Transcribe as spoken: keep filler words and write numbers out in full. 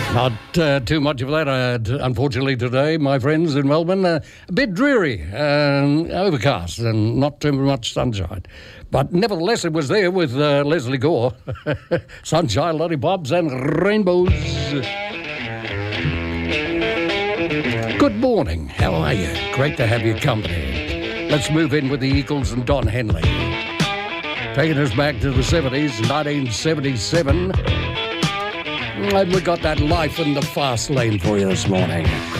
Not uh, too much of that, uh, unfortunately, today, my friends in Melbourne. Uh, a bit dreary, um, overcast, and not too much sunshine. But nevertheless, it was there with uh, Leslie Gore. Sunshine, lollipops, and rainbows. Good morning. How are you? Great to have your company. Let's move in with the Eagles and Don Henley. Taking us back to the seventies, nineteen seventy-seven. And we got that Life in the Fast Lane for you this morning.